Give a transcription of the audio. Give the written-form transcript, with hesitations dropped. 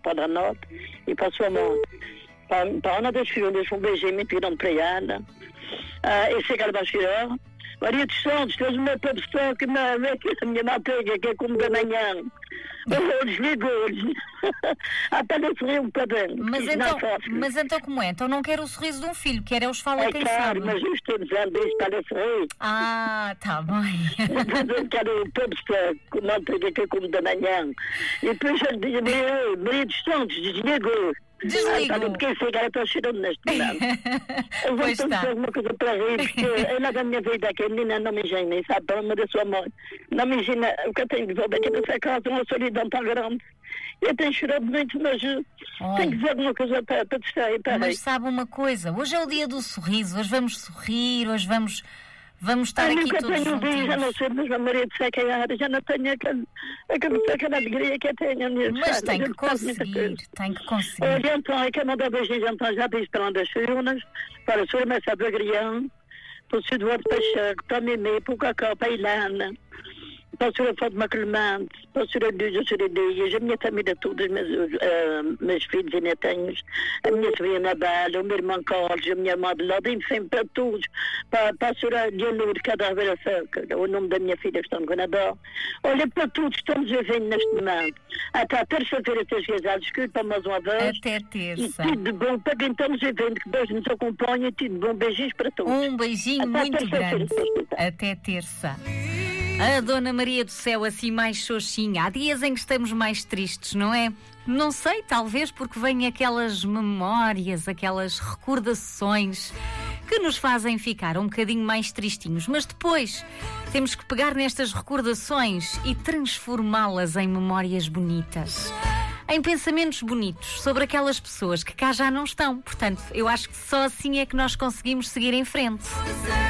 para a Norte e para a sua mãe. Para a Ana das Filhas, um beijinho, me tiram para ela. E sei que ela vai chorar. Maria dos Santos, tens uma pessoa que a minha manteiga, que é como da manhã. Desligou-lhes. Até não sorriu um bocadinho. Mas então como é? Então não quer o sorriso de um filho, quer é o esfala quem sabe. Mas eu estou dizendo isto para sorrir. Tá bem. Eu quero o pessoa com manteiga, que é como da manhã. E depois ele diz, Maria dos Santos, desligou. Desligo. Porque sei que ela está cheirando neste momento. Eu vou dizer uma coisa para rir, porque ela da minha vida, que a menina não me engana, sabe, para uma da sua mãe. Não me engana o que eu tenho de devolver aqui nessa casa, uma solidão tão grande. Eu tenho chorado muito, mas tenho que dizer alguma coisa para distrair. Mas sabe uma coisa, hoje é o dia do sorriso, hoje vamos sorrir, hoje vamos estar aqui todos juntinhos. Já não sei, mas a Maria de Seca já não tenho aquela alegria que eu tenho. Mas tem que conseguir. Hoje então, é que eu mandei beijinhos, então já disse para onde as Fiunas, para o Sr. Messa Bagrião, para o Sr. Eduardo Pacheco, para a Mimê, para o Cacau, para a Ilana, para o Sr. Fátima Clemente, para o Sr. Luz, o Sr. Dias, a minha família toda, meus filhos e netinhos, a minha sobrinha Anabela, o meu irmão Carlos, a minha irmã de lado, enfim, para todos, para a Sra. Leonor, Cadáver Seca, o nome da minha filha que está no Canadá. Olha, para todos estamos vivendo neste momento. Até a terça-feira, desculpa, desculpa mais uma vez. Até terça. E tudo de bom para quem estamos vivendo, que Deus nos acompanha, e tudo de bom. Beijinhos para todos. Um beijinho muito grande. Até terça. A Dona Maria do Céu, assim mais xoxinha. Há dias em que estamos mais tristes, não é? Não sei, talvez porque vêm aquelas memórias, aquelas recordações que nos fazem ficar um bocadinho mais tristinhos. Mas depois temos que pegar nestas recordações e transformá-las em memórias bonitas, em pensamentos bonitos sobre aquelas pessoas que cá já não estão. Portanto, eu acho que só assim é que nós conseguimos seguir em frente.